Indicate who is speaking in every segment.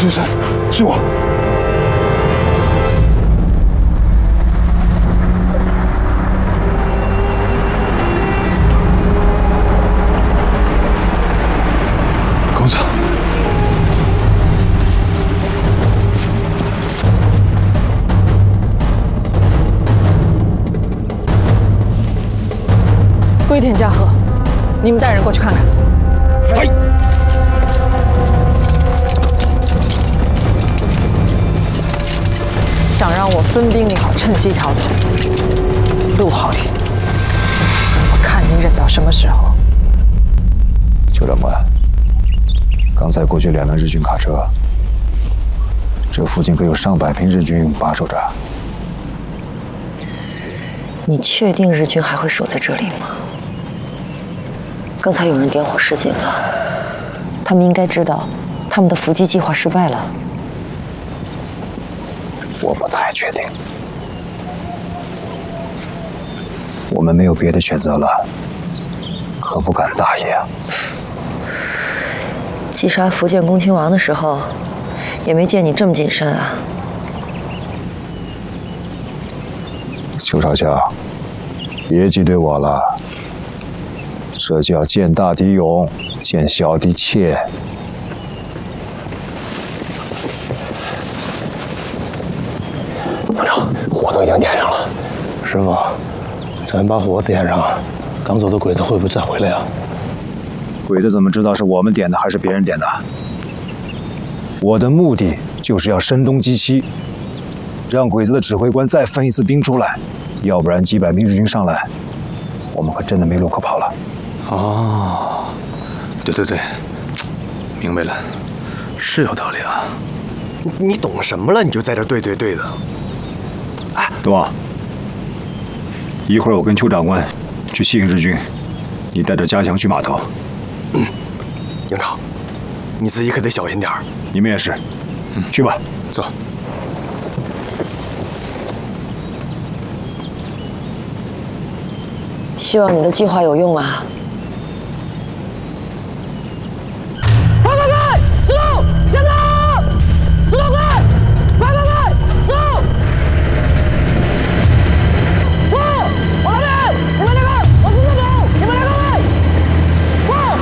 Speaker 1: 先生，是我。公子，
Speaker 2: 龟田嘉禾，你们带人过去看看。
Speaker 1: 嗨。
Speaker 2: 想让我分兵也好，趁机逃走。陆浩宇，我看你忍到什么时候？
Speaker 3: 邱长官，刚才过去2辆日军卡车，这附近可有上百名日军把守着。
Speaker 4: 你确定日军还会守在这里吗？刚才有人点火示警了，他们应该知道他们的伏击计划失败了。
Speaker 3: 我不太确定，我们没有别的选择了，可不敢大意啊。
Speaker 4: 击杀福建恭亲王的时候，也没见你这么谨慎啊。
Speaker 3: 邱少校，别挤兑我了，这叫见大敌勇，见小敌怯。
Speaker 1: 团长，火都已经点上了。师傅，咱把火点上，刚走的鬼子会不会再回来啊？
Speaker 3: 鬼子怎么知道是我们点的还是别人点的？我的目的就是要声东击西，让鬼子的指挥官再分一次兵出来，要不然几百名日军上来，我们可真的没路可跑了。
Speaker 1: 哦，对，明白了，是有道理啊。你懂什么了？你就在这对的。哎，
Speaker 3: 东王，一会儿我跟邱长官去吸引日军，你带着加强去码头。
Speaker 1: 营长，你自己可得小心点儿。
Speaker 3: 你们也是，去吧，
Speaker 1: 走。
Speaker 4: 希望你的计划有用啊！
Speaker 2: 快！石头，向左！石头快！快！走！往那边！你们2个往四侧走！你们2个快！过！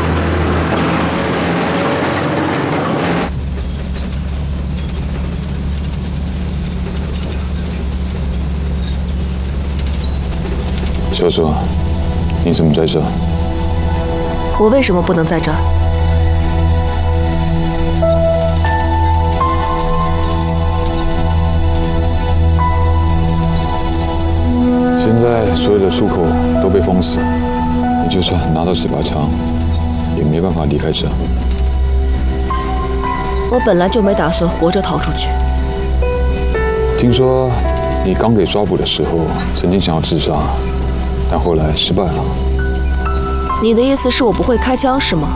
Speaker 5: 小叔，你怎么在这？
Speaker 6: 我为什么不能在这？
Speaker 5: 现在所有的出口都被封死，你就算拿到这把枪，也没办法离开这。
Speaker 6: 我本来就没打算活着逃出去。
Speaker 5: 听说你刚给抓捕的时候，曾经想要自杀，但后来失败了。
Speaker 6: 你的意思是我不会开枪是吗？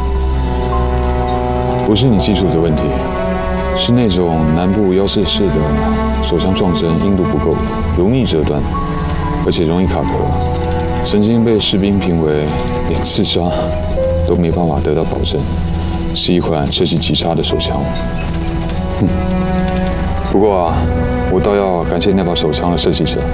Speaker 5: 不是你基础的问题，是那种南部144式的手枪撞针硬度不够，容易折断，而且容易卡壳。曾经被士兵评为连自杀都没办法得到保证，是一款设计极差的手枪。不过啊，我倒要感谢那把手枪的设计者。